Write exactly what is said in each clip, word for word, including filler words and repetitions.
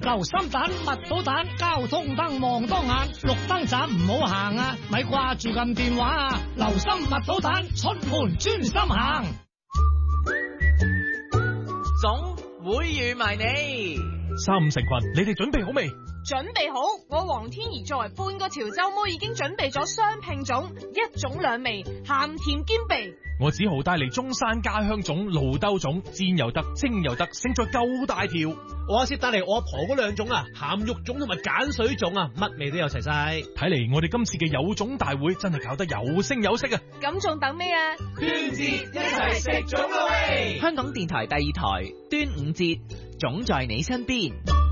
留心蛋、蜜到蛋，交通燈望當眼，綠燈盞唔好行啊，咪掛住撳電話啊，留心蜜到蛋，出門專心行。 總會預埋你。 三五成群，你哋準備好未？ 準備好，我黃天怡作為半個潮州妹已經準備咗雙拼種，一種兩味，鹹甜兼備。 我只好帶嚟中山家鄉種、露兜種，煎又得，蒸又得，勝在夠大條。 我阿攝帶嚟我阿婆嗰兩種啊，鹹肉種同埋鹼水種啊，乜味都有齊晒。 睇嚟我哋今次嘅有種大會真係搞得有聲有色啊！ 咁仲等咩啊？ 端午節一齊食粽啦喂！香港電台第二台端午節，粽在你身邊。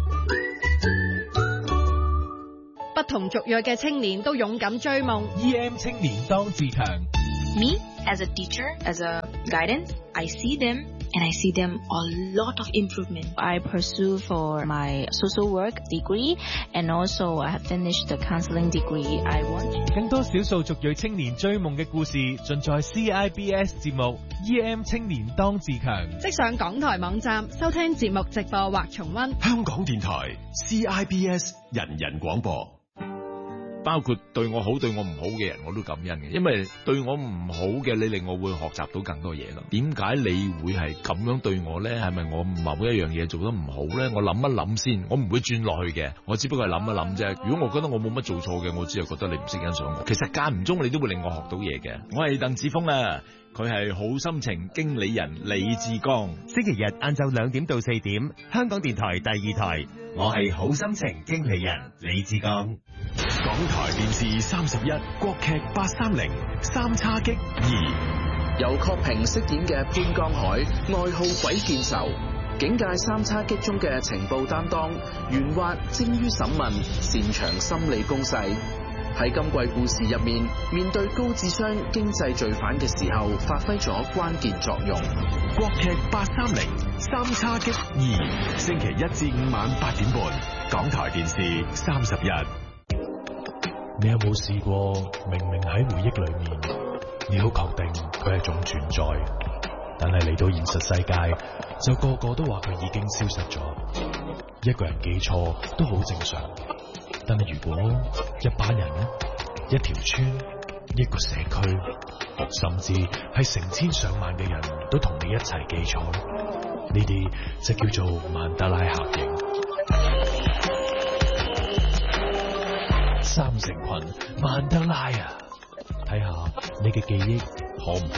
不同族裔嘅青年都勇敢追夢。 E M 青年當自強。 Me as a teacher, as a guidance, I see them and I see them a lot of improvement. I pursue for my social work degree and also I have finished the counseling degree. I want 更多少數族裔青年追夢嘅故事，盡在 C I B S 節目 E M 青年當自強。 即上港台網站收聽節目直播或重溫。 香港電台 C I B S 人人廣播。 包括對我好對我唔好嘅人我都感恩嘅，因為對我唔好嘅你令我會學習到更多嘢咯。點解你會係咁樣對我呢？係咪我某一樣嘢做得唔好呢？我諗一諗先，我唔會轉落去嘅，我只不過係諗一諗啫。如果我覺得我冇乜做錯嘅，我只係覺得你唔識欣賞我。其實間唔中你都會令我學到嘢嘅。我係鄧子峰啊，佢係好心情經理人李志剛。 星期日晏晝兩點到四點，香港電台第二台，我係好心情經理人李志剛。 港台電視三十一，國劇八三零三叉戟二， 由郝平飾演嘅潘江海，愛好鬼見愁，警界三叉戟中嘅情報擔當，圓滑精於審問，擅長心理攻勢。喺今季故事入面，面對高智商經濟罪犯嘅時候，發揮咗關鍵作用。 國劇八三零三叉戟二，星期一至五晚八點半，港台電視三十一。 你有冇試過明明喺回憶裏面，你好確定佢係仲存在，但係嚟到現實世界，就個個都話佢已經消失咗。一個人記錯都好正常，但係如果一班人、一條村、一個社區，甚至係成千上萬嘅人都同你一齊記錯，呢啲就叫做曼德拉效應。三成群曼德拉啊，睇下你嘅記憶可唔可